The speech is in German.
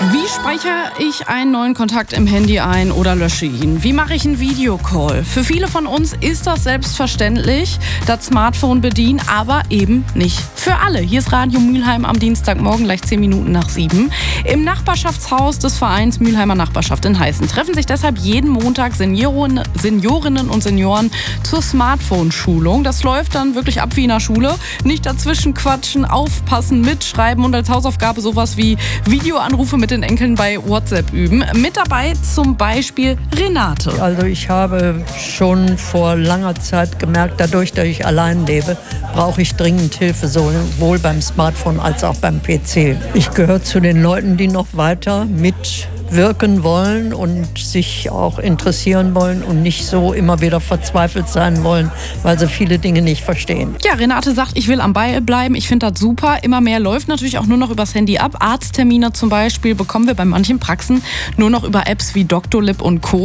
Wie speichere ich einen neuen Kontakt im Handy ein oder lösche ihn? Wie mache ich einen Videocall? Für viele von uns ist das selbstverständlich, das Smartphone bedienen, aber eben nicht für alle. Hier ist Radio Mülheim am Dienstagmorgen, gleich 10 Minuten nach 7. Im Nachbarschaftshaus des Vereins Mülheimer Nachbarschaft in Heißen treffen sich deshalb jeden Montag Seniorinnen und Senioren zur Smartphone-Schulung. Das läuft dann wirklich ab wie in der Schule. Nicht dazwischen quatschen, aufpassen, mitschreiben und als Hausaufgabe sowas wie Videoanrufe mit den Enkeln bei WhatsApp üben. Mit dabei zum Beispiel Renate. Also ich habe schon vor langer Zeit gemerkt, dadurch, dass ich allein lebe, brauche ich dringend Hilfe, sowohl beim Smartphone als auch beim PC. Ich gehöre zu den Leuten, die noch weiter mitwirken wollen und sich auch interessieren wollen und nicht so immer wieder verzweifelt sein wollen, weil sie viele Dinge nicht verstehen. Ja, Renate sagt, ich will am Ball bleiben. Ich finde das super. Immer mehr läuft natürlich auch nur noch übers Handy ab. Arzttermine zum Beispiel bekommen wir bei manchen Praxen nur noch über Apps wie Doctolib und Co.